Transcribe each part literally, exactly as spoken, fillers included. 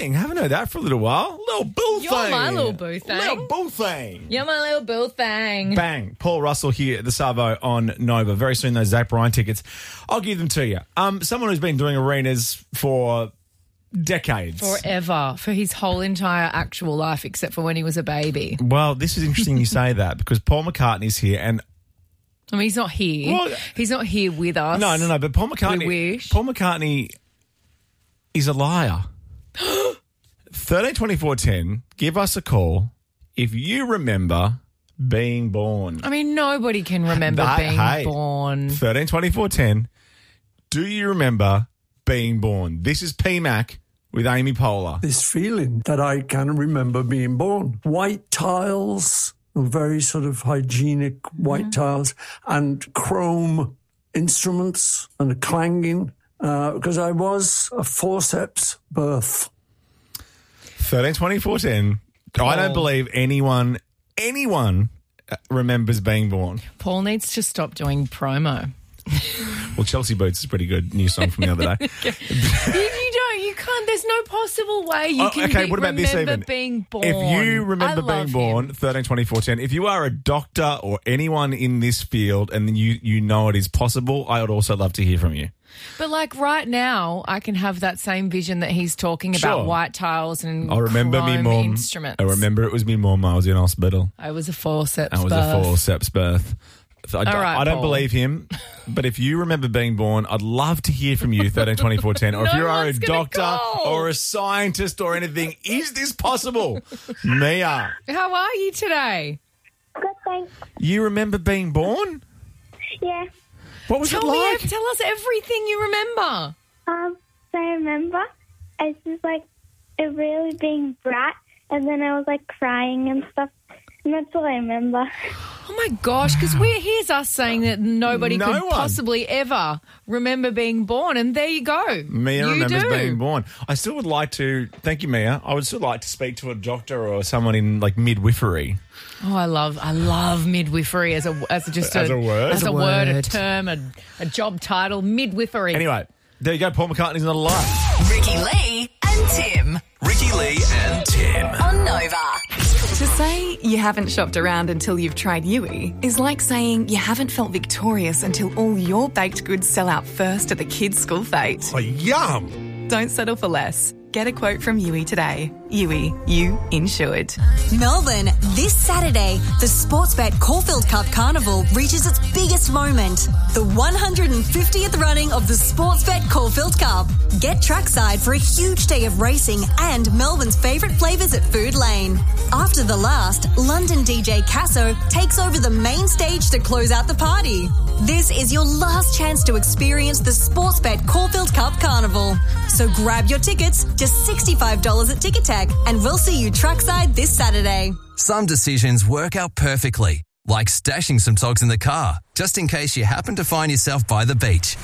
thing. Haven't heard that for a little while. Little boo You're thing. my little boo thing. Little boo thing. You're my little boo thing. Bang. Paul Russell here at the Savo on Nova. Very soon, those Zach Bryan tickets, I'll give them to you. Um, someone who's been doing arenas for decades. Forever. For his whole entire actual life, except for when he was a baby. Well, this is interesting you say that because Paul McCartney's here and I mean, he's not here. Well, he's not here with us. No, no, no. But Paul McCartney, We wish. Paul McCartney is a liar. thirteen twenty-four ten. Give us a call if you remember being born. I mean, nobody can remember That- being hey, born. thirteen twenty-four ten. Do you remember being born? This is P Mac with Amy Poehler. This feeling that I can remember being born. White tiles. Very sort of hygienic white mm-hmm. tiles and chrome instruments and a clanging uh, because I was a forceps birth. thirteen twenty-four ten. Oh. I don't believe anyone, anyone remembers being born. Paul needs to stop doing promo. Well, Chelsea Boots is a pretty good new song from the other day. you, you don't, you can't, there's no possible way you oh, can okay, be, what about remember this even? being born. If you remember I being born, thirteen twenty-four ten, if you are a doctor or anyone in this field and you, you know it is possible, I would also love to hear from you. But like right now, I can have that same vision that he's talking about, Sure. white tiles and I remember me chrome mum. instruments. I remember it was me mum. I was in hospital. I was a forceps I was birth. a forceps birth. So I, All right, I don't Paul. believe him, but if you remember being born, I'd love to hear from you, thirteen twenty-four ten. Or if No you are a one's gonna doctor call. or a scientist or anything, is this possible? Mia, How are you today? Good, thanks. you remember being born? Yeah. What was Tell it me, like? tell us everything you remember. Um, so I remember I was just like it really being bright, and then I was like crying and stuff, and that's all I remember. Oh my gosh, because we're here's us saying that nobody No could one. possibly ever remember being born, and there you go. Mia you remembers do. being born. I still would like to, thank you, Mia. I would still like to speak to a doctor or someone in like midwifery. Oh, I love, I love midwifery as a, as a just As a word? as As a, a word, a word. term, a, a job title, midwifery. Anyway, there you go. Paul McCartney's not alive. Ricky Lee and Tim. Ricky Lee and Tim. On Nova. To say you haven't shopped around until you've tried Yui is like saying you haven't felt victorious until all your baked goods sell out first at the kids' school fete. Oh, yum. Don't settle for less. Get a quote from Yui today. Yui, you insured. Melbourne, this Saturday, the Sportsbet Caulfield Cup Carnival reaches its biggest moment, the one hundred fiftieth running of the Sportsbet Caulfield Cup. Get trackside for a huge day of racing and Melbourne's favourite flavours at Food Lane. After the last, London D J Casso takes over the main stage to close out the party. This is your last chance to experience the Sportsbet Caulfield Cup Carnival. So grab your tickets, just sixty-five dollars at Ticketek, and we'll see you trackside this Saturday. Some decisions work out perfectly, like stashing some togs in the car, just in case you happen to find yourself by the beach.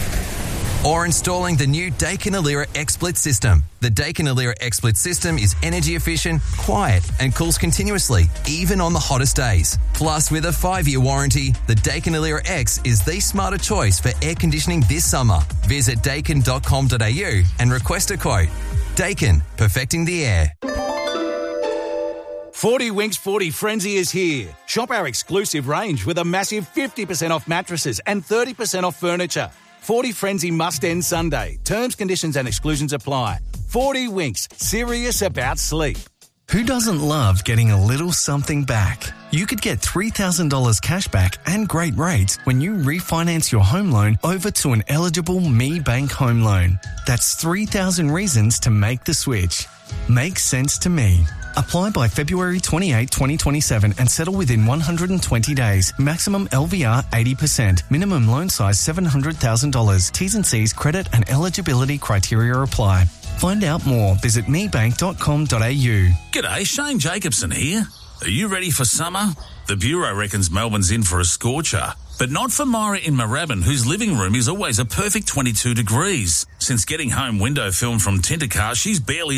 Or installing the new Daikin Alira XSplit system. The Daikin Alira XSplit system is energy efficient, quiet, and cools continuously, even on the hottest days. Plus, with a five-year warranty, the Daikin Alira X is the smarter choice for air conditioning this summer. Visit daikin dot com dot a u and request a quote. Daikin, perfecting the air. forty Winks forty Frenzy is here. Shop our exclusive range with a massive fifty percent off mattresses and thirty percent off furniture. forty Frenzy must end Sunday. Terms, conditions and exclusions apply. forty Winks, serious about sleep. Who doesn't love getting a little something back? You could get three thousand dollars cash back and great rates when you refinance your home loan over to an eligible Me Bank home loan. That's three thousand reasons to make the switch. Makes sense to me. Apply by February twenty-eighth, twenty twenty-seven and settle within one hundred twenty days. Maximum L V R eighty percent. Minimum loan size seven hundred thousand dollars. T's and C's, credit and eligibility criteria apply. Find out more. Visit me bank dot com dot a u. G'day, Shane Jacobson here. Are you ready for summer? The Bureau reckons Melbourne's in for a scorcher. But not for Myra in Moorabbin, whose living room is always a perfect twenty-two degrees. Since getting home window film from Tintercar, she's barely